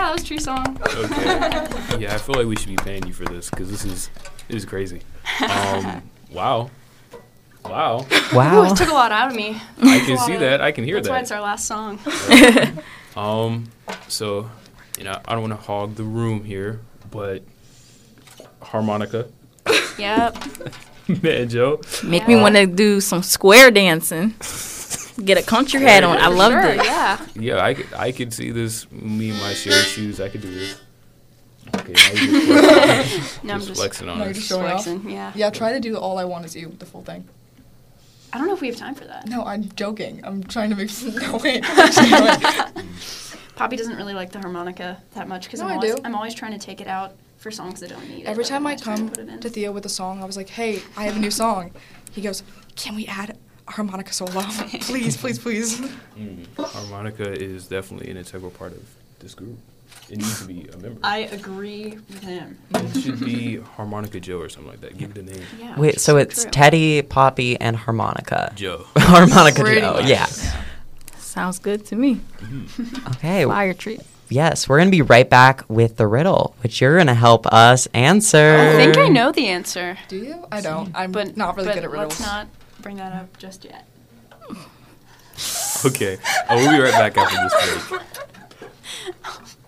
that was True Song. Okay. Yeah, I feel like we should be paying you for this because this is crazy. Wow. Ooh, it took a lot out of me. I can see that. I can hear That's that. why it's our last song. So, I don't want to hog the room here, but harmonica, Yep. banjo. Make me want to do some square dancing. Get a country hat on. I love Sure, it. yeah. Yeah, I could see this. Me and my shared shoes. I could do this. Okay, now you're just No, I'm just just flexing on No, you're us. just showing off. flexing, yeah. Yeah, try to do All I Want Is You, the full thing. I don't know if we have time for that. No, I'm joking. I'm trying to make no wait. Actually, no, wait. Poppy doesn't really like the harmonica that much because No, I do. I'm always trying to take it out for songs that don't need it. Every like, time I'm I always trying come put it in. to Theo with a song, I was like, hey, I have a new song. He goes, can we add a harmonica solo? Please, please, please. Harmonica is definitely an integral part of this group. It needs to be a member. I agree with him. It should be Harmonica Joe or something like that. Give it a name. Yeah. Wait, so it's true. Teddy, Poppy, and harmonica. Joe. Harmonica Pretty Joe, much. yeah. Sounds good to me. Okay. Fire treat. Yes, we're going to be right back with the riddle, which you're going to help us answer. I think I know the answer, Do you? I don't. I'm but not really but good at riddles. let's not bring that up just yet. Okay. We'll be right back after this break.